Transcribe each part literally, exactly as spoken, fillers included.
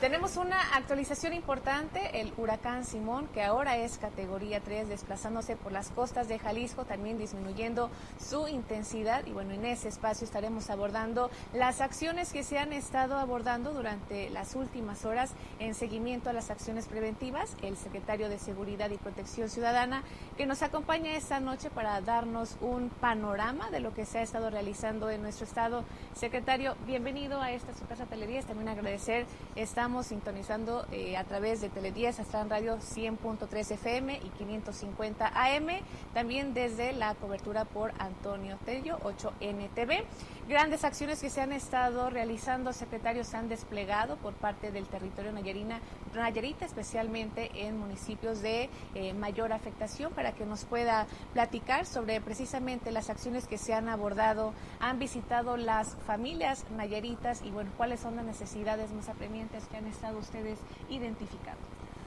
Tenemos una actualización importante, el huracán Simón, que ahora es categoría tres, desplazándose por las costas de Jalisco, también disminuyendo su intensidad. Y bueno, en ese espacio estaremos abordando las acciones que se han estado abordando durante las últimas horas en seguimiento a las acciones preventivas. El secretario de Seguridad y Protección Ciudadana, que nos acompaña esta noche para darnos un panorama de lo que se ha estado realizando en nuestro estado. Secretario, bienvenido a esta su casa Tele diez. También agradecer, estamos sintonizando eh, a través de Tele diez, Astran Radio cien punto tres F M y quinientos cincuenta A M, también desde la cobertura por Antonio Tello, ocho N T V. Grandes acciones que se han estado realizando, secretarios, han desplegado por parte del territorio Nayarina, Nayarita, especialmente en municipios de eh, mayor afectación, para que nos pueda platicar sobre precisamente las acciones que se han abordado. Han visitado las familias nayaritas y bueno, cuáles son las necesidades más apremiantes que han estado ustedes identificando.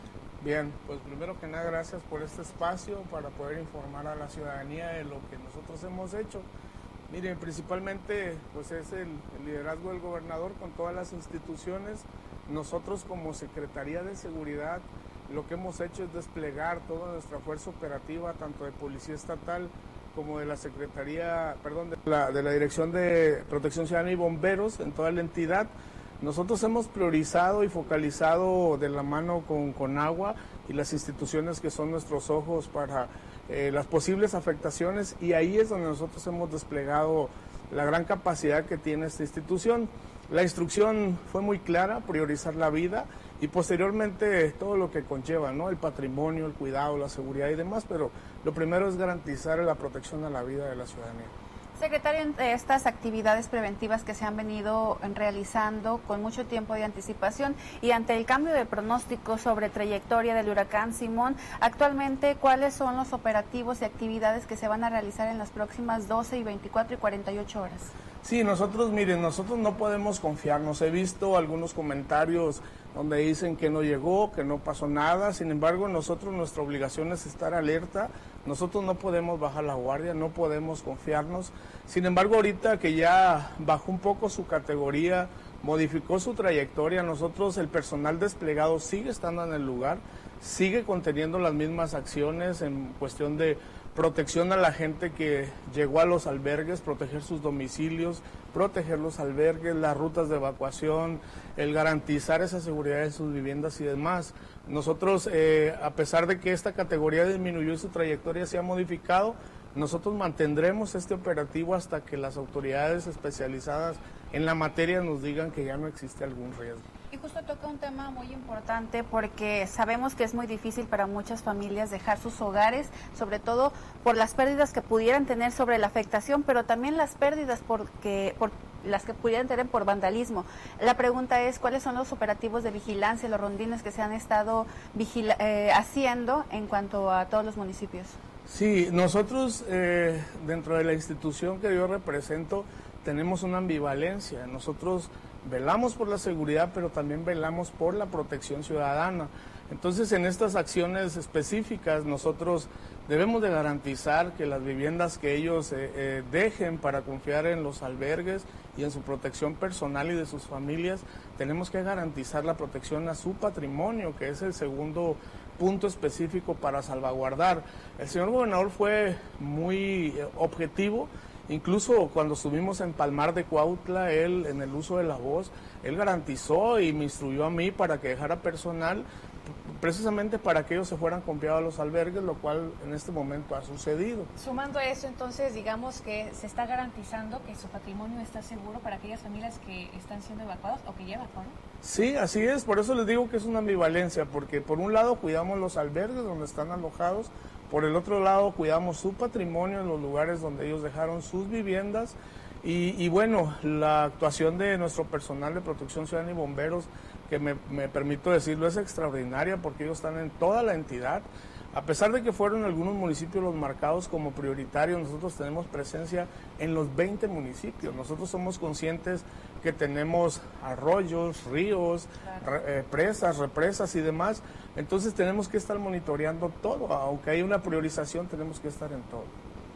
Bien, pues primero que nada, gracias por este espacio para poder informar a la ciudadanía de lo que nosotros hemos hecho. Miren, principalmente pues es el, el liderazgo del gobernador con todas las instituciones. Nosotros como Secretaría de Seguridad lo que hemos hecho es desplegar toda nuestra fuerza operativa, tanto de Policía Estatal como de la Secretaría, perdón, de la, de la Dirección de Protección Ciudadana y Bomberos en toda la entidad. Nosotros hemos priorizado y focalizado de la mano con, con agua y las instituciones que son nuestros ojos para eh, las posibles afectaciones, y ahí es donde nosotros hemos desplegado la gran capacidad que tiene esta institución. La instrucción fue muy clara, priorizar la vida y posteriormente todo lo que conlleva, ¿no? El patrimonio, el cuidado, la seguridad y demás, pero lo primero es garantizar la protección a la vida de la ciudadanía. Secretario, entre estas actividades preventivas que se han venido realizando con mucho tiempo de anticipación y ante el cambio de pronóstico sobre trayectoria del huracán Simón, actualmente, ¿cuáles son los operativos y actividades que se van a realizar en las próximas doce y veinticuatro y cuarenta y ocho horas? Sí, nosotros, miren, nosotros no podemos confiarnos. He visto algunos comentarios donde dicen que no llegó, que no pasó nada. Sin embargo, nosotros, nuestra obligación es estar alerta. Nosotros no podemos bajar la guardia, no podemos confiarnos. Sin embargo, ahorita que ya bajó un poco su categoría, modificó su trayectoria, nosotros, el personal desplegado sigue estando en el lugar, sigue conteniendo las mismas acciones en cuestión de protección a la gente que llegó a los albergues, proteger sus domicilios, proteger los albergues, las rutas de evacuación, el garantizar esa seguridad de sus viviendas y demás. Nosotros, eh, a pesar de que esta categoría disminuyó y su trayectoria se ha modificado, nosotros mantendremos este operativo hasta que las autoridades especializadas en la materia nos digan que ya no existe algún riesgo. Y justo toca un tema muy importante porque sabemos que es muy difícil para muchas familias dejar sus hogares, sobre todo por las pérdidas que pudieran tener sobre la afectación, pero también las pérdidas porque, por las que pudieran tener por vandalismo. La pregunta es, ¿cuáles son los operativos de vigilancia, los rondines que se han estado vigila eh, haciendo en cuanto a todos los municipios? Sí, nosotros eh, dentro de la institución que yo represento tenemos una ambivalencia. Nosotros velamos por la seguridad, pero también velamos por la protección ciudadana. Entonces, en estas acciones específicas, nosotros debemos de garantizar que las viviendas que ellos eh, eh, dejen para confiar en los albergues y en su protección personal y de sus familias, tenemos que garantizar la protección a su patrimonio, que es el segundo punto específico para salvaguardar. El señor gobernador fue muy eh, objetivo. Incluso cuando estuvimos en Palmar de Cuautla, él en el uso de la voz, él garantizó y me instruyó a mí para que dejara personal precisamente para que ellos se fueran confiados a los albergues, lo cual en este momento ha sucedido. Sumando a eso, entonces, digamos que se está garantizando que su patrimonio está seguro para aquellas familias que están siendo evacuadas o que ya evacuaron. Sí, así es, por eso les digo que es una ambivalencia, porque por un lado cuidamos los albergues donde están alojados, por el otro lado cuidamos su patrimonio en los lugares donde ellos dejaron sus viviendas. Y, y bueno, la actuación de nuestro personal de protección ciudadana y bomberos, que me, me permito decirlo, es extraordinaria porque ellos están en toda la entidad. A pesar de que fueron algunos municipios los marcados como prioritarios, nosotros tenemos presencia en los veinte municipios. Nosotros somos conscientes que tenemos arroyos, ríos, claro. re, eh, presas, represas y demás. Entonces tenemos que estar monitoreando todo. Aunque hay una priorización, tenemos que estar en todo.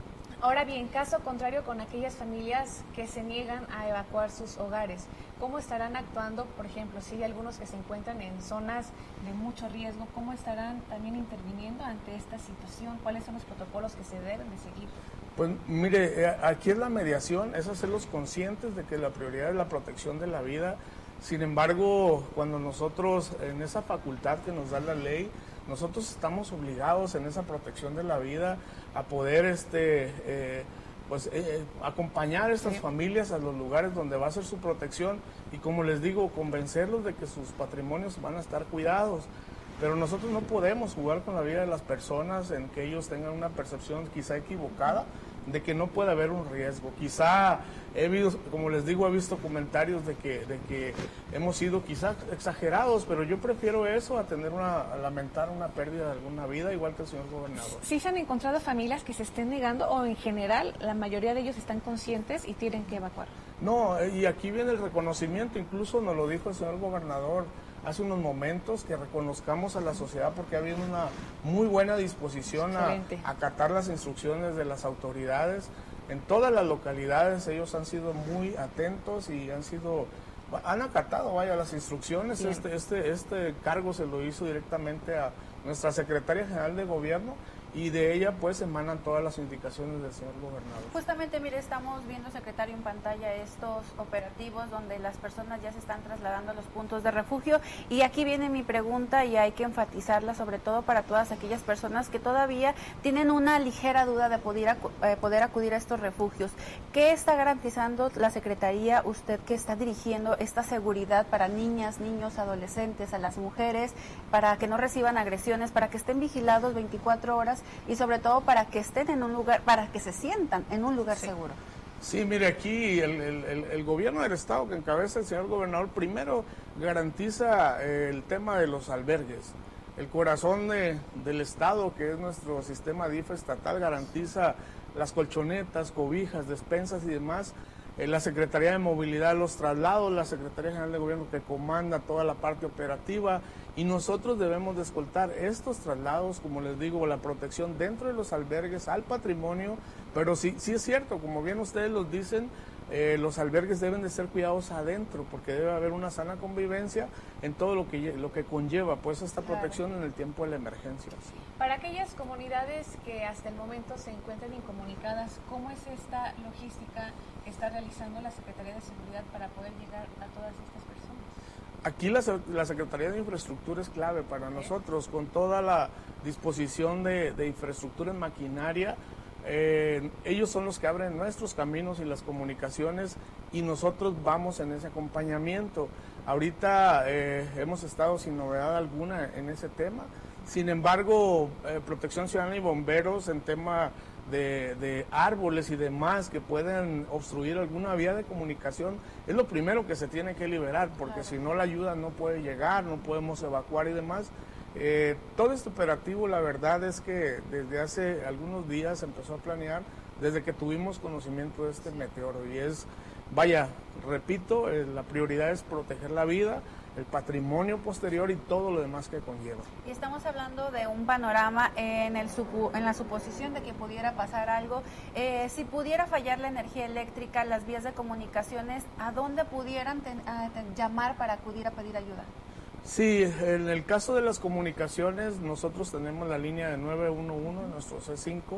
Ahora bien, caso contrario con aquellas familias que se niegan a evacuar sus hogares, ¿cómo estarán actuando? Por ejemplo, si hay algunos que se encuentran en zonas de mucho riesgo, ¿cómo estarán también interviniendo ante esta situación? ¿Cuáles son los protocolos que se deben de seguir? Pues mire, aquí es la mediación, es hacerlos conscientes de que la prioridad es la protección de la vida. Sin embargo, cuando nosotros, en esa facultad que nos da la ley, nosotros estamos obligados en esa protección de la vida a poder este, eh, pues, eh, acompañar a estas sí. familias a los lugares donde va a ser su protección y, como les digo, convencerlos de que sus patrimonios van a estar cuidados. Pero nosotros no podemos jugar con la vida de las personas en que ellos tengan una percepción quizá equivocada de que no puede haber un riesgo. Quizá, he visto, como les digo, he visto comentarios de que, de que hemos sido quizá exagerados, pero yo prefiero eso a tener una, a lamentar una pérdida de alguna vida, igual que el señor gobernador. ¿Sí se han encontrado familias que se estén negando o en general la mayoría de ellos están conscientes y tienen que evacuar? No, y aquí viene el reconocimiento, incluso nos lo dijo el señor gobernador hace unos momentos, que reconozcamos a la sociedad porque ha habido una muy buena disposición a, a acatar las instrucciones de las autoridades. En todas las localidades ellos han sido muy atentos y han sido han acatado vaya las instrucciones. Este, este, este cargo se lo hizo directamente a nuestra secretaria general de gobierno y de ella pues emanan todas las indicaciones del señor gobernador. Justamente, mire, estamos viendo, secretario, en pantalla estos operativos donde las personas ya se están trasladando a los puntos de refugio, y aquí viene mi pregunta y hay que enfatizarla sobre todo para todas aquellas personas que todavía tienen una ligera duda de poder, acu eh, poder acudir a estos refugios. ¿Qué está garantizando la Secretaría, usted que está dirigiendo esta seguridad para niñas, niños, adolescentes, a las mujeres, para que no reciban agresiones, para que estén vigilados veinticuatro horas y sobre todo para que estén en un lugar, para que se sientan en un lugar sí. seguro? Sí, mire, aquí el, el, el gobierno del estado que encabeza el señor gobernador primero garantiza eh, el tema de los albergues. El corazón de, del estado, que es nuestro sistema D I F estatal, garantiza las colchonetas, cobijas, despensas y demás. Eh, la Secretaría de Movilidad, los traslados, la Secretaría General de Gobierno que comanda toda la parte operativa, y nosotros debemos de escoltar estos traslados, como les digo, la protección dentro de los albergues al patrimonio, pero sí, sí es cierto, como bien ustedes los dicen, eh, los albergues deben de ser cuidados adentro, porque debe haber una sana convivencia en todo lo que, lo que conlleva pues esta protección claro. en el tiempo de la emergencia. Para aquellas comunidades que hasta el momento se encuentran incomunicadas, ¿cómo es esta logística que está realizando la Secretaría de Seguridad para poder llegar a todas estas personas? Aquí la, la Secretaría de Infraestructura es clave para nosotros, con toda la disposición de, de infraestructura en maquinaria. Eh, ellos son los que abren nuestros caminos y las comunicaciones, y nosotros vamos en ese acompañamiento. Ahorita eh, hemos estado sin novedad alguna en ese tema. Sin embargo, eh, Protección Ciudadana y bomberos en tema de, de árboles y demás que pueden obstruir alguna vía de comunicación, es lo primero que se tiene que liberar, porque claro. si no la ayuda no puede llegar, no podemos evacuar y demás. Eh, todo este operativo, la verdad es que desde hace algunos días se empezó a planear, desde que tuvimos conocimiento de este meteoro, y es, vaya, repito, eh, la prioridad es proteger la vida, el patrimonio posterior y todo lo demás que conlleva. Y estamos hablando de un panorama en, el supu en la suposición de que pudiera pasar algo. Eh, si pudiera fallar la energía eléctrica, las vías de comunicaciones, ¿a dónde pudieran ten, a, ten, llamar para acudir a pedir ayuda? Sí, en el caso de las comunicaciones, nosotros tenemos la línea de nueve uno uno, nuestro C cinco.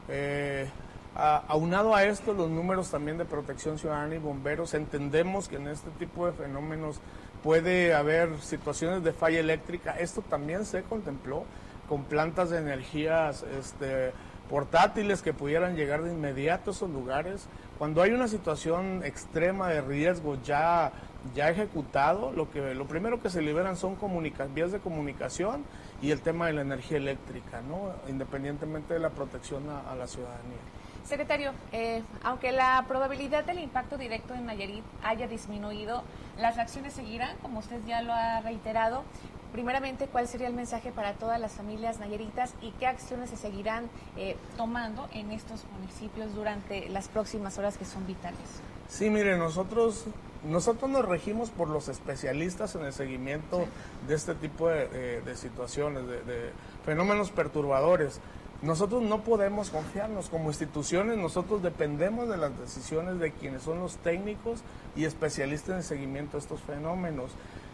Eh, a, aunado a esto, los números también de Protección Ciudadana y bomberos. Entendemos que en este tipo de fenómenos puede haber situaciones de falla eléctrica. Esto también se contempló con plantas de energías este, portátiles que pudieran llegar de inmediato a esos lugares. Cuando hay una situación extrema de riesgo ya, ya ejecutado, lo, que, lo primero que se liberan son vías de comunicación y el tema de la energía eléctrica, ¿no? Independientemente de la protección a, a la ciudadanía. Secretario, eh, aunque la probabilidad del impacto directo en Nayarit haya disminuido, las acciones seguirán, como usted ya lo ha reiterado. Primeramente, ¿cuál sería el mensaje para todas las familias nayaritas y qué acciones se seguirán eh, tomando en estos municipios durante las próximas horas que son vitales? Sí, mire, nosotros, nosotros nos regimos por los especialistas en el seguimiento sí. de este tipo de, de, de situaciones, de, de fenómenos perturbadores. nosotros no podemos confiarnos. Como instituciones, nosotros dependemos de las decisiones de quienes son los técnicos y especialistas en seguimiento de estos fenómenos.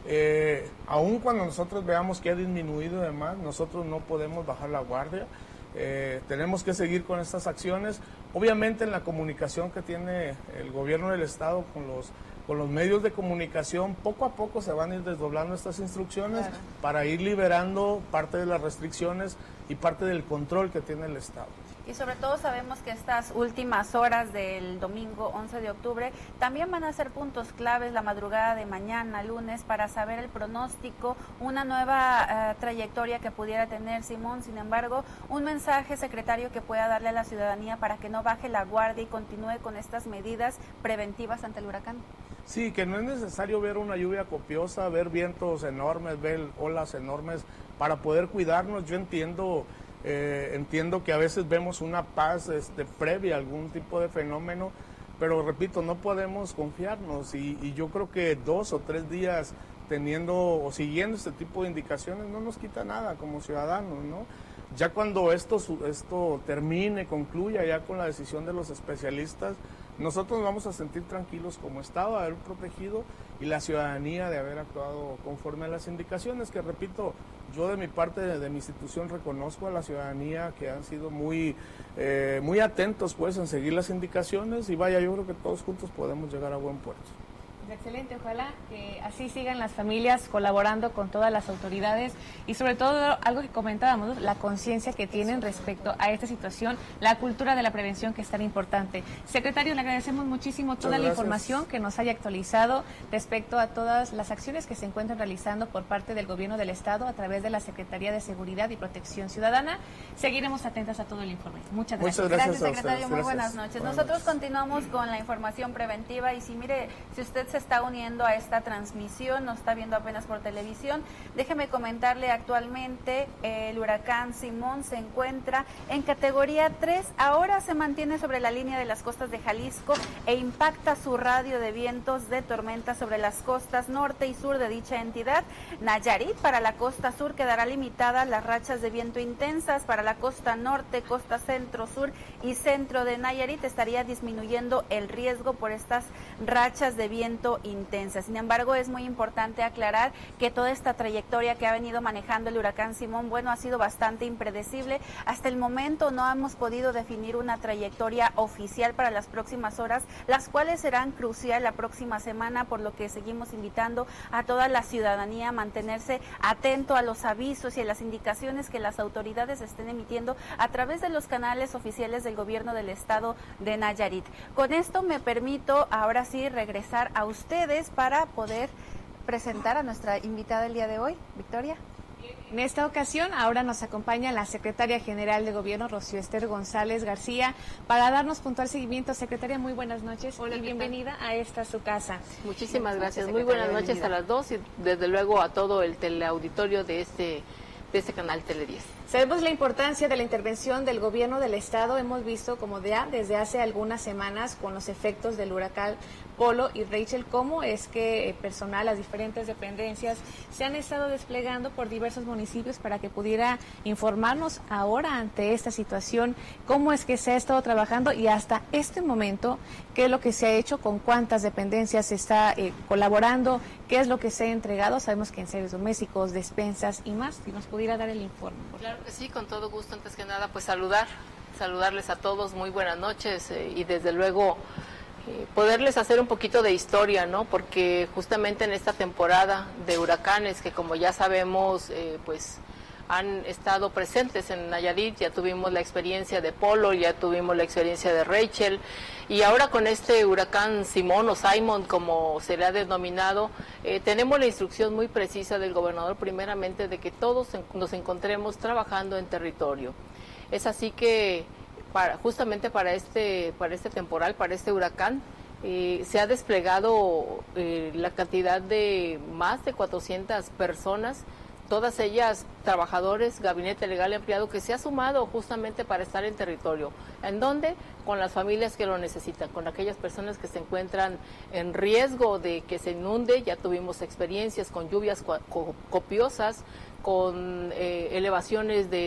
Eh, aun cuando nosotros veamos que ha disminuido de más, nosotros no podemos bajar la guardia. Eh, tenemos que seguir con estas acciones. Obviamente en la comunicación que tiene el gobierno del estado con los, con los medios de comunicación, poco a poco se van a ir desdoblando estas instrucciones, claro, para ir liberando parte de las restricciones y parte del control que tiene el estado. Y sobre todo sabemos que estas últimas horas del domingo once de octubre también van a ser puntos claves la madrugada de mañana, lunes, para saber el pronóstico, una nueva uh, trayectoria que pudiera tener Simón. Sin embargo, un mensaje, secretario, que pueda darle a la ciudadanía para que no baje la guardia y continúe con estas medidas preventivas ante el huracán. Sí, que no es necesario ver una lluvia copiosa, ver vientos enormes, ver olas enormes para poder cuidarnos. Yo entiendo... Eh, entiendo que a veces vemos una paz este, previa a algún tipo de fenómeno, pero repito, no podemos confiarnos y, y yo creo que dos o tres días teniendo o siguiendo este tipo de indicaciones no nos quita nada como ciudadanos, ¿no? Ya cuando esto, esto termine, concluya ya con la decisión de los especialistas, nosotros nos vamos a sentir tranquilos como Estado, haber protegido, y la ciudadanía de haber actuado conforme a las indicaciones, que repito, yo de mi parte, de, de mi institución, reconozco a la ciudadanía que han sido muy, eh, muy atentos pues en seguir las indicaciones, y vaya, yo creo que todos juntos podemos llegar a buen puerto. Excelente, ojalá que así sigan las familias colaborando con todas las autoridades y sobre todo algo que comentábamos, la conciencia que tienen respecto a esta situación, la cultura de la prevención, que es tan importante. Secretario, le agradecemos muchísimo toda la información que nos haya actualizado respecto a todas las acciones que se encuentran realizando por parte del Gobierno del Estado a través de la Secretaría de Seguridad y Protección Ciudadana. Seguiremos atentas a todo el informe. Muchas gracias. Muchas gracias, gracias secretario. Muy gracias. Buenas noches. Buenas Nosotros noches. Continuamos con la información preventiva y si mire, si usted se está uniendo a esta transmisión, nos está viendo apenas por televisión, déjeme comentarle, actualmente eh, el huracán Simón se encuentra en categoría tres, ahora se mantiene sobre la línea de las costas de Jalisco e impacta su radio de vientos de tormenta sobre las costas norte y sur de dicha entidad. Nayarit, para la costa sur quedará limitada las rachas de viento intensas, para la costa norte, costa centro, sur y centro de Nayarit estaría disminuyendo el riesgo por estas rachas de viento intensas. Sin embargo, es muy importante aclarar que toda esta trayectoria que ha venido manejando el huracán Simón, bueno, ha sido bastante impredecible. Hasta el momento no hemos podido definir una trayectoria oficial para las próximas horas, las cuales serán crucial la próxima semana, por lo que seguimos invitando a toda la ciudadanía a mantenerse atento a los avisos y a las indicaciones que las autoridades estén emitiendo a través de los canales oficiales del Gobierno del Estado de Nayarit. Con esto me permito ahora sí regresar a ustedes para poder presentar a nuestra invitada el día de hoy, Victoria. En esta ocasión, ahora nos acompaña la Secretaria General de Gobierno, Rocío Ester González García, para darnos puntual seguimiento. Secretaria, muy buenas noches. Hola, y bienvenida a esta su casa. Muchísimas gracias. Muy buenas noches a las dos y desde luego a todo el teleauditorio de este, de este canal Tele diez. Sabemos la importancia de la intervención del Gobierno del Estado. Hemos visto como ya desde hace algunas semanas con los efectos del huracán Polo y Rachel, cómo es que personal, las diferentes dependencias se han estado desplegando por diversos municipios para que pudiera informarnos ahora ante esta situación, cómo es que se ha estado trabajando y hasta este momento, qué es lo que se ha hecho, con cuántas dependencias se está eh, colaborando, qué es lo que se ha entregado. Sabemos que en servicios domésticos, despensas y más. Si nos pudiera dar el informe, por favor. Sí, con todo gusto. Antes que nada, pues saludar, saludarles a todos, muy buenas noches eh, y desde luego eh, poderles hacer un poquito de historia, ¿no? Porque justamente en esta temporada de huracanes que como ya sabemos, eh, pues han estado presentes en Nayarit, ya tuvimos la experiencia de Polo, ya tuvimos la experiencia de Rachel y ahora con este huracán Simón o Simon como se le ha denominado, eh, tenemos la instrucción muy precisa del gobernador primeramente de que todos nos encontremos trabajando en territorio. Es así que para, justamente para este, para este temporal, para este huracán, eh, se ha desplegado eh, la cantidad de más de cuatrocientas personas, todas ellas trabajadores, gabinete legal empleado, que se ha sumado justamente para estar en territorio. ¿En dónde? Con las familias que lo necesitan, con aquellas personas que se encuentran en riesgo de que se inunde. Ya tuvimos experiencias con lluvias copiosas, con eh, elevaciones de,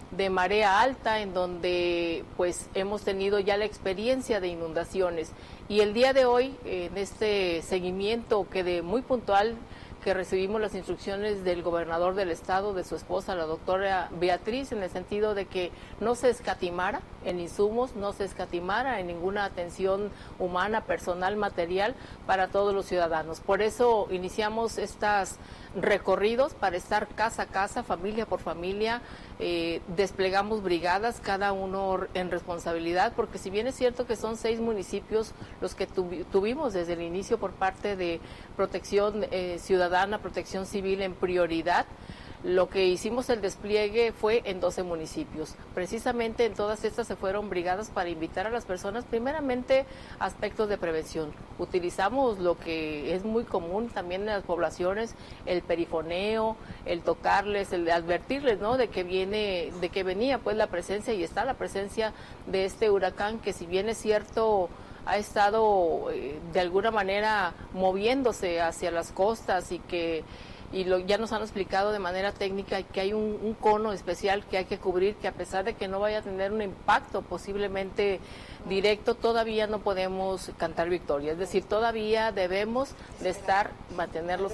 de marea alta, en donde pues hemos tenido ya la experiencia de inundaciones. Y el día de hoy, en este seguimiento que de muy puntual, que recibimos las instrucciones del gobernador del estado, de su esposa, la doctora Beatriz, en el sentido de que no se escatimara en insumos, no se escatimara en ninguna atención humana, personal, material para todos los ciudadanos. Por eso iniciamos estos recorridos para estar casa a casa, familia por familia, eh, desplegamos brigadas, cada uno en responsabilidad, porque si bien es cierto que son seis municipios los que tuvi- tuvimos desde el inicio por parte de Protección eh, Ciudadana, Protección Civil en prioridad, lo que hicimos el despliegue fue en doce municipios. Precisamente en todas estas se fueron brigadas para invitar a las personas, primeramente, aspectos de prevención. Utilizamos lo que es muy común también en las poblaciones, el perifoneo, el tocarles, el advertirles, ¿no?, de que viene, de que venía pues la presencia, y está la presencia de este huracán, que si bien es cierto ha estado eh, de alguna manera moviéndose hacia las costas, y que y lo, ya nos han explicado de manera técnica que hay un, un cono especial que hay que cubrir, que a pesar de que no vaya a tener un impacto posiblemente directo, todavía no podemos cantar victoria. Es decir, todavía debemos de estar, mantenerlos,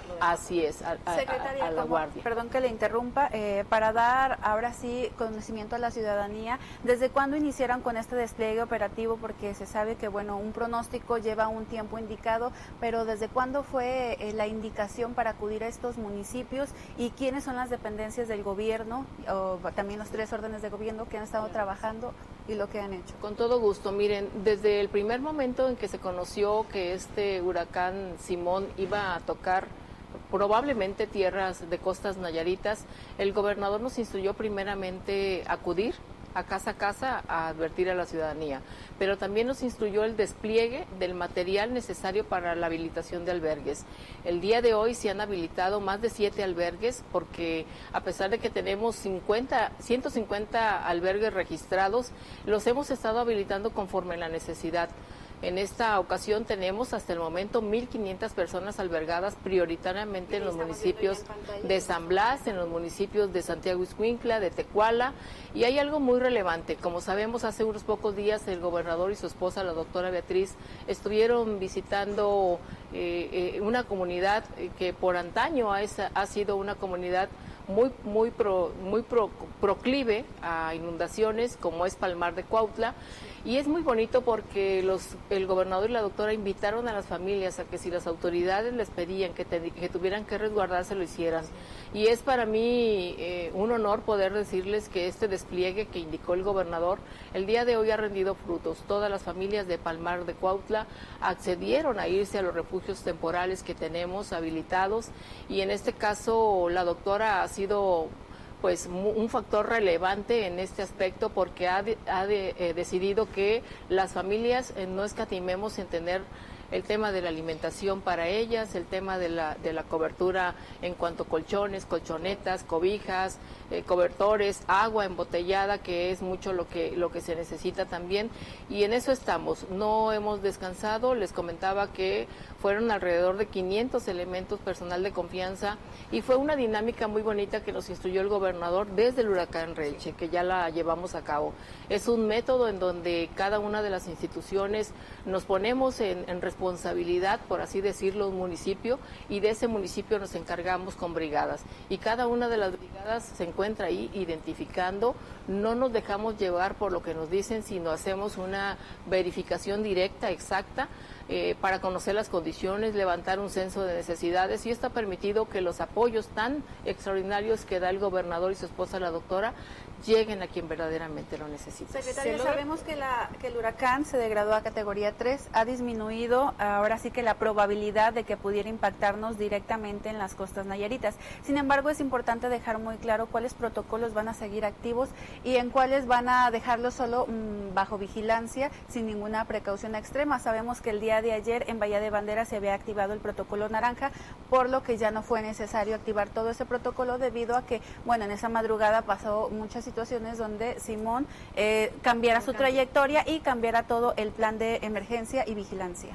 así es, a, a, Secretaria, a, a la como, guardia. Perdón que le interrumpa, eh, para dar ahora sí conocimiento a la ciudadanía, ¿desde cuándo iniciaron con este despliegue operativo? Porque se sabe que, bueno, un pronóstico lleva un tiempo indicado, pero ¿desde cuándo fue eh, la indicación para acudir a estos municipios, y quiénes son las dependencias del gobierno, o también los tres órdenes de gobierno que han estado trabajando y lo que han hecho? Con todo gusto. Miren, desde el primer momento en que se conoció que este huracán Simón iba a tocar probablemente tierras de costas nayaritas, el gobernador nos instruyó primeramente acudir a casa a casa a advertir a la ciudadanía, pero también nos instruyó el despliegue del material necesario para la habilitación de albergues. El día de hoy se han habilitado más de siete albergues, porque a pesar de que tenemos cincuenta, ciento cincuenta albergues registrados, los hemos estado habilitando conforme la necesidad. En esta ocasión tenemos hasta el momento mil quinientas personas albergadas prioritariamente en los municipios de San Blas, en los municipios de Santiago Ixcuintla, de Tecuala, y hay algo muy relevante. Como sabemos, hace unos pocos días el gobernador y su esposa, la doctora Beatriz, estuvieron visitando eh, eh, una comunidad que por antaño ha, ha sido una comunidad muy muy pro, muy pro, proclive a inundaciones, como es Palmar de Cuautla. Y es muy bonito porque los, el gobernador y la doctora invitaron a las familias a que si las autoridades les pedían que, te, que tuvieran que resguardarse, lo hicieran. Y es para mí eh, un honor poder decirles que este despliegue que indicó el gobernador el día de hoy ha rendido frutos. Todas las familias de Palmar de Cuautla accedieron a irse a los refugios temporales que tenemos habilitados, y en este caso la doctora ha sido pues un factor relevante en este aspecto, porque ha, de, ha de, eh, decidido que las familias eh, no escatimemos en tener el tema de la alimentación para ellas, el tema de la, de la cobertura en cuanto a colchones, colchonetas, cobijas, eh, cobertores, agua embotellada, que es mucho lo que, lo que se necesita también, y en eso estamos. No hemos descansado. Les comentaba que fueron alrededor de quinientos elementos, personal de confianza, y fue una dinámica muy bonita que nos instruyó el gobernador desde el huracán Reche, que ya la llevamos a cabo. Es un método en donde cada una de las instituciones nos ponemos en, en responsabilidad, por así decirlo, un municipio, y de ese municipio nos encargamos con brigadas. Y cada una de las brigadas se encuentra ahí identificando. No nos dejamos llevar por lo que nos dicen, sino hacemos una verificación directa, exacta, eh, para conocer las condiciones, levantar un censo de necesidades, y esto ha permitido que los apoyos tan extraordinarios que da el gobernador y su esposa, la doctora, lleguen a quien verdaderamente lo necesita. Secretaria, sabemos que, la, que el huracán se degradó a categoría tres, ha disminuido ahora sí que la probabilidad de que pudiera impactarnos directamente en las costas nayaritas. Sin embargo, es importante dejar muy claro cuáles protocolos van a seguir activos y en cuáles van a dejarlos solo mmm, bajo vigilancia, sin ninguna precaución extrema. Sabemos que el día de ayer en Bahía de Banderas se había activado el protocolo naranja, por lo que ya no fue necesario activar todo ese protocolo, debido a que, bueno, en esa madrugada pasó muchas situaciones donde Simón eh, cambiara su trayectoria y cambiara todo el plan de emergencia y vigilancia.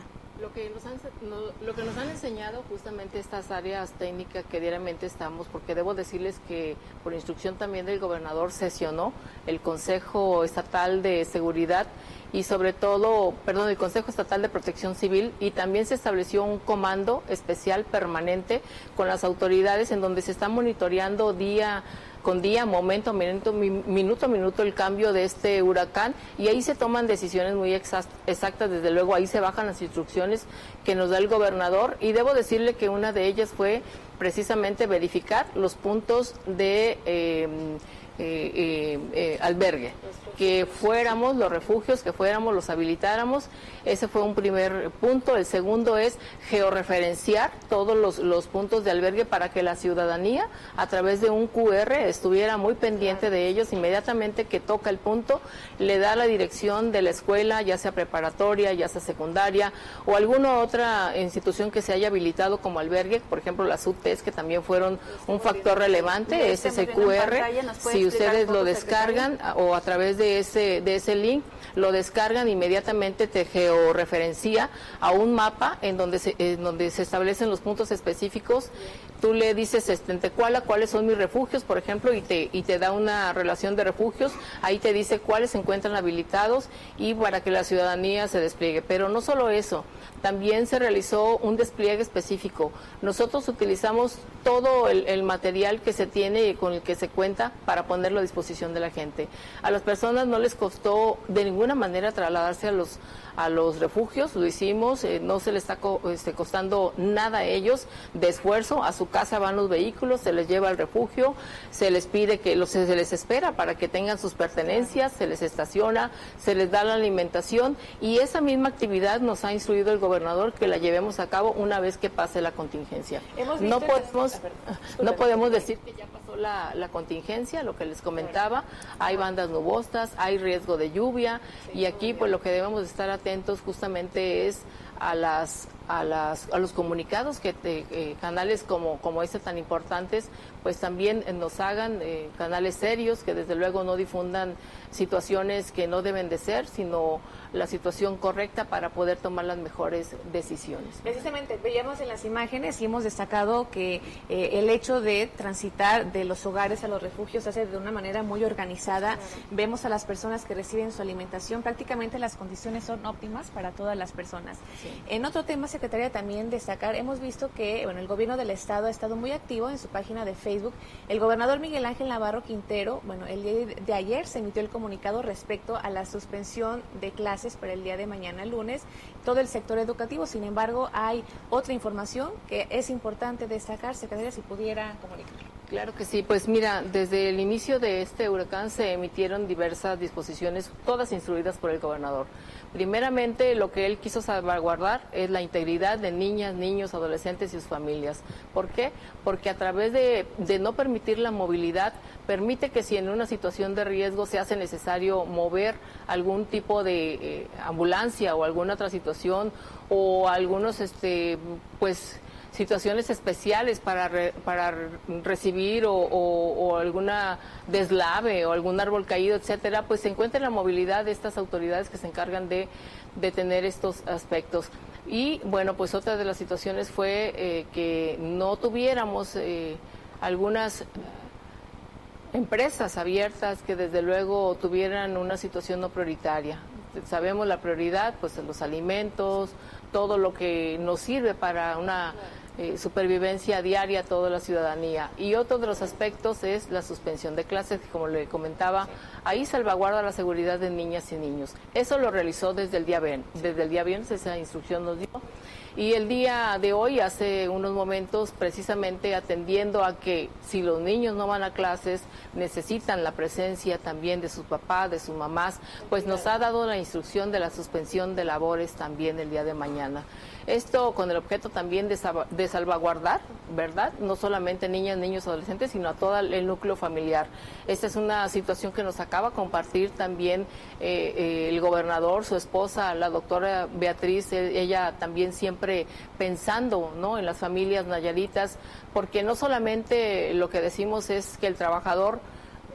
Lo que, nos han, no, lo que nos han enseñado justamente estas áreas técnicas que diariamente estamos, porque debo decirles que por instrucción también del gobernador sesionó el Consejo Estatal de Seguridad y sobre todo, perdón, el Consejo Estatal de Protección Civil, y también se estableció un comando especial permanente con las autoridades en donde se está monitoreando día con día, momento, minuto, minuto a minuto el cambio de este huracán, y ahí se toman decisiones muy exactas, desde luego ahí se bajan las instrucciones que nos da el gobernador, y debo decirle que una de ellas fue precisamente verificar los puntos de eh, eh, eh, eh, albergue, que fuéramos los refugios, que fuéramos, los habilitáramos. Ese fue un primer punto. El segundo es georreferenciar todos los, los puntos de albergue para que la ciudadanía, a través de un cu erre, estuviera muy pendiente de ellos. Inmediatamente que toca el punto, le da la dirección de la escuela, ya sea preparatoria, ya sea secundaria, o alguna otra institución que se haya habilitado como albergue, por ejemplo las U T E S, que también fueron un factor relevante. Ese es el cu erre. Si ustedes lo descargan o a través de ese, de ese link, lo descargan, inmediatamente te georreferencia a un mapa en donde se, en donde se establecen los puntos específicos. Tú le dices este, en Tecuala cuáles son mis refugios, por ejemplo, y te, y te da una relación de refugios. Ahí te dice cuáles se encuentran habilitados y para que la ciudadanía se despliegue. Pero no solo eso, también se realizó un despliegue específico. Nosotros utilizamos todo el, el material que se tiene y con el que se cuenta para ponerlo a disposición de la gente. A las personas no les costó de ninguna manera trasladarse a los a los refugios, lo hicimos, eh, no se les está co este, costando nada a ellos de esfuerzo. A su casa van los vehículos, se les lleva al refugio, se les pide que los, se les espera para que tengan sus pertenencias, se les estaciona, se les da la alimentación, y esa misma actividad nos ha instruido el gobernador que la llevemos a cabo una vez que pase la contingencia. No podemos, no podemos decir que ya pasó la, la contingencia, lo que les comentaba, hay bandas nubosas, hay riesgo de lluvia, y aquí pues lo que debemos estar atentos justamente es a las a las a los comunicados que te, eh, canales como como este tan importantes pues también eh, nos hagan, eh, canales serios que desde luego no difundan situaciones que no deben de ser, sino la situación correcta para poder tomar las mejores decisiones. Precisamente veíamos en las imágenes y hemos destacado que eh, el hecho de transitar de los hogares a los refugios se hace de una manera muy organizada. Claro. Vemos a las personas que reciben su alimentación, prácticamente las condiciones son óptimas para todas las personas. Sí. En otro tema, secretaria, también destacar, hemos visto que bueno, el gobierno del estado ha estado muy activo en su página de Facebook. El gobernador Miguel Ángel Navarro Quintero, bueno, el día de ayer se emitió el comunicado respecto a la suspensión de clases para el día de mañana lunes, todo el sector educativo. Sin embargo, hay otra información que es importante destacar, secretaria, si pudiera comunicar. Claro que sí, pues mira, desde el inicio de este huracán se emitieron diversas disposiciones, todas instruidas por el gobernador. Primeramente, lo que él quiso salvaguardar es la integridad de niñas, niños, adolescentes y sus familias. ¿Por qué? Porque a través de, de no permitir la movilidad, permite que si en una situación de riesgo se hace necesario mover algún tipo de eh, ambulancia o alguna otra situación o algunos, este, pues, situaciones especiales para re, para recibir o, o, o alguna deslave o algún árbol caído, etcétera, pues se encuentra en la movilidad de estas autoridades que se encargan de, de tener estos aspectos. Y bueno, pues otra de las situaciones fue eh, que no tuviéramos eh, algunas empresas abiertas que desde luego tuvieran una situación no prioritaria. Sabemos la prioridad, pues los alimentos, todo lo que nos sirve para una eh, supervivencia diaria a toda la ciudadanía. Y otro de los aspectos es la suspensión de clases, que como le comentaba, ahí salvaguarda la seguridad de niñas y niños. Eso lo realizó desde el día viernes, desde el día viernes esa instrucción nos dio. Y el día de hoy, hace unos momentos, precisamente atendiendo a que si los niños no van a clases, necesitan la presencia también de sus papás, de sus mamás, pues nos ha dado la instrucción de la suspensión de labores también el día de mañana. Esto con el objeto también de, de salvaguardar, ¿verdad? No solamente niñas, niños, adolescentes, sino a todo el núcleo familiar. Esta es una situación que nos acaba de compartir también eh, eh, el gobernador, su esposa, la doctora Beatriz, ella también siempre pensando, ¿no?, en las familias nayaritas, porque no solamente lo que decimos es que el trabajador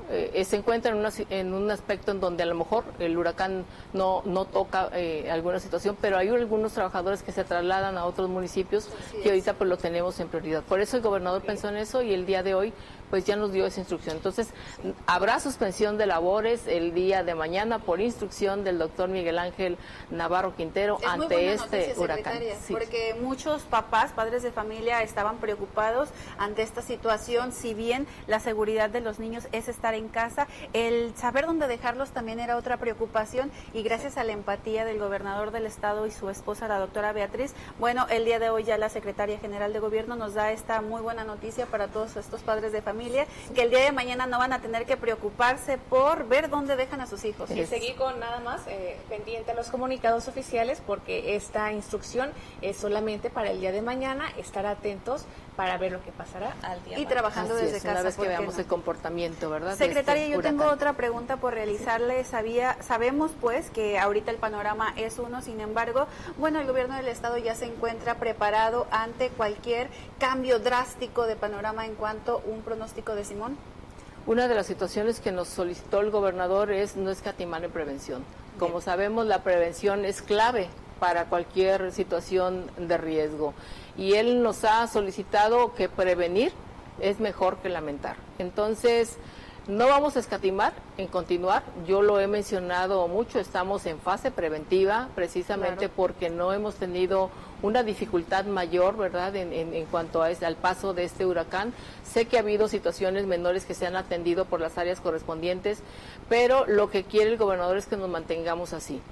eh, se encuentra en, una, en un aspecto en donde a lo mejor el huracán no, no toca eh, alguna situación, pero hay algunos trabajadores que se trasladan a otros municipios que ahorita pues lo tenemos en prioridad. Por eso el gobernador pensó en eso y el día de hoy pues ya nos dio esa instrucción. Entonces, habrá suspensión de labores el día de mañana por instrucción del doctor Miguel Ángel Navarro Quintero es ante este noticia, huracán. Sí. Porque muchos papás, padres de familia estaban preocupados ante esta situación, si bien la seguridad de los niños es estar en casa, el saber dónde dejarlos también era otra preocupación y gracias a la empatía del gobernador del estado y su esposa, la doctora Beatriz, bueno, el día de hoy ya la secretaria general de gobierno nos da esta muy buena noticia para todos estos padres de familia, que el día de mañana no van a tener que preocuparse por ver dónde dejan a sus hijos. Y seguir con nada más eh, pendiente a los comunicados oficiales, porque esta instrucción es solamente para el día de mañana, estar atentos para ver lo que pasará al día. Y trabajando Así desde es, casa. Una vez que veamos no? el comportamiento, ¿verdad? Secretaria, este yo huracán. tengo otra pregunta por realizarle. Sabía, sabemos pues que ahorita el panorama es uno, sin embargo, bueno, el gobierno del estado ya se encuentra preparado ante cualquier cambio drástico de panorama en cuanto a un pronóstico de Simón. Una de las situaciones que nos solicitó el gobernador es no escatimar en prevención. Como Bien. sabemos, la prevención es clave para cualquier situación de riesgo. Y él nos ha solicitado que prevenir es mejor que lamentar. Entonces, no vamos a escatimar en continuar. Yo lo he mencionado mucho, estamos en fase preventiva, precisamente claro. porque no hemos tenido una dificultad mayor, ¿verdad?, en, en, en cuanto a este, al paso de este huracán. Sé que ha habido situaciones menores que se han atendido por las áreas correspondientes, pero lo que quiere el gobernador es que nos mantengamos así.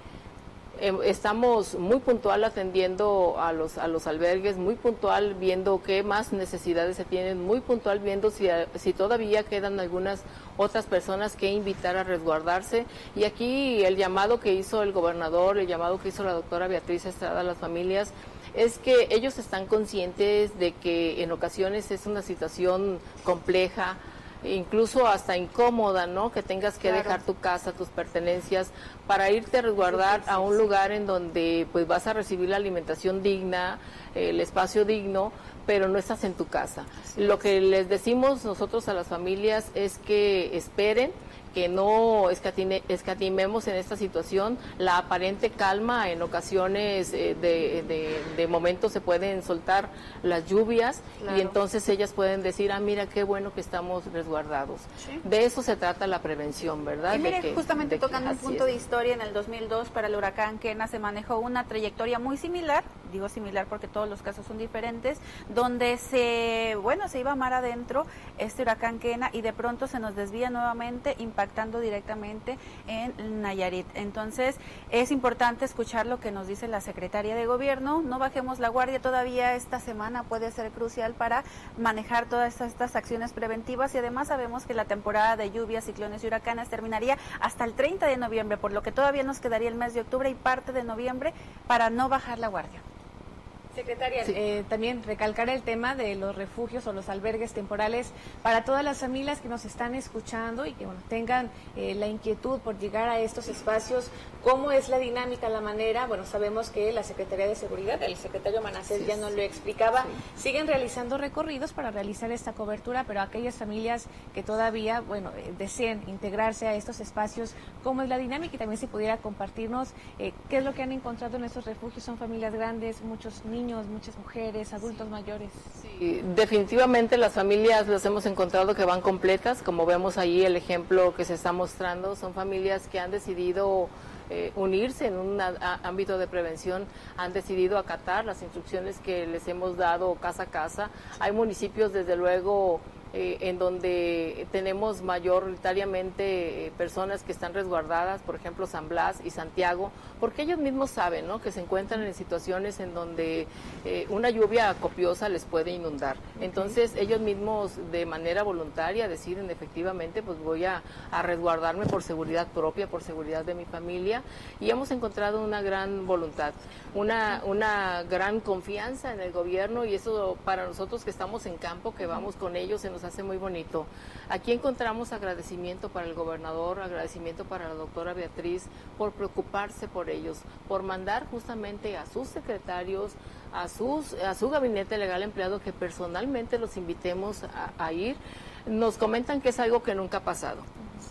Estamos muy puntual atendiendo a los a los albergues, muy puntual viendo qué más necesidades se tienen, muy puntual viendo si, si todavía quedan algunas otras personas que invitar a resguardarse. Y aquí el llamado que hizo el gobernador, el llamado que hizo la doctora Beatriz Estrada a las familias, es que ellos están conscientes de que en ocasiones es una situación compleja, incluso hasta incómoda, ¿no? Que tengas que claro. dejar tu casa, tus pertenencias, para irte a resguardar sí, sí, a un sí. lugar en donde pues vas a recibir la alimentación digna, el espacio digno, pero no estás en tu casa. Sí, Lo que les decimos nosotros a las familias es que esperen, que no escatine, escatimemos en esta situación. La aparente calma, en ocasiones eh, de, de, de momentos se pueden soltar las lluvias claro. y entonces ellas pueden decir, ah, mira qué bueno que estamos resguardados. Sí. De eso se trata la prevención, ¿verdad? Y mire, de que, justamente de tocando que, un punto es. de historia, en el dos mil dos para el huracán Kena se manejó una trayectoria muy similar, digo similar porque todos los casos son diferentes, donde se, bueno, se iba mar adentro este huracán Kena y de pronto se nos desvía nuevamente, impactando directamente en Nayarit. Entonces, es importante escuchar lo que nos dice la secretaria de gobierno. No bajemos la guardia, todavía esta semana puede ser crucial para manejar todas estas, estas acciones preventivas y además sabemos que la temporada de lluvias, ciclones y huracanes terminaría hasta el treinta de noviembre, por lo que todavía nos quedaría el mes de octubre y parte de noviembre para no bajar la guardia. Secretaria, sí. eh, también recalcar el tema de los refugios o los albergues temporales para todas las familias que nos están escuchando y que bueno, tengan eh, la inquietud por llegar a estos espacios. ¿Cómo es la dinámica, la manera? Bueno, sabemos que la Secretaría de Seguridad, el secretario Manasés sí, ya nos lo explicaba, sí. siguen realizando recorridos para realizar esta cobertura, pero aquellas familias que todavía, bueno, eh, deseen integrarse a estos espacios, ¿cómo es la dinámica? Y también si pudiera compartirnos eh, qué es lo que han encontrado en estos refugios. Son familias grandes, muchos niños, muchas mujeres, adultos sí. mayores. Sí, definitivamente las familias las hemos encontrado que van completas, como vemos ahí el ejemplo que se está mostrando, son familias que han decidido eh, unirse en un a, ámbito de prevención, han decidido acatar las instrucciones que les hemos dado casa a casa. Hay municipios desde luego Eh, en donde tenemos mayoritariamente eh, personas que están resguardadas, por ejemplo San Blas y Santiago, porque ellos mismos saben, ¿no?, que se encuentran en situaciones en donde eh, una lluvia copiosa les puede inundar. Entonces ellos mismos de manera voluntaria deciden efectivamente, pues voy a, a resguardarme por seguridad propia, por seguridad de mi familia, y hemos encontrado una gran voluntad, una, una gran confianza en el gobierno, y eso para nosotros que estamos en campo, que vamos con ellos, en nos hace muy bonito. Aquí encontramos agradecimiento para el gobernador, agradecimiento para la doctora Beatriz por preocuparse por ellos, por mandar justamente a sus secretarios, a sus a su gabinete legal empleado, que personalmente los invitemos a, a ir. Nos comentan que es algo que nunca ha pasado.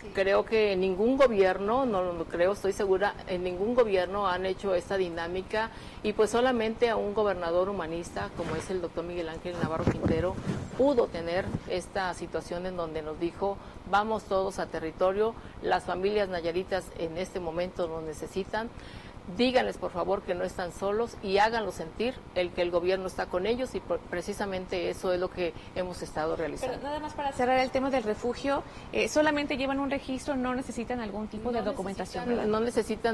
Creo que ningún gobierno, no lo creo, estoy segura, en ningún gobierno han hecho esta dinámica y pues solamente a un gobernador humanista como es el doctor Miguel Ángel Navarro Quintero pudo tener esta situación en donde nos dijo vamos todos a territorio, las familias nayaritas en este momento nos necesitan. Díganles por favor que no están solos y háganlo sentir el que el gobierno está con ellos y por, precisamente eso es lo que hemos estado realizando. Pero nada más para cerrar el tema del refugio, eh, solamente llevan un registro, no necesitan algún tipo no de documentación. Necesitan, no necesitan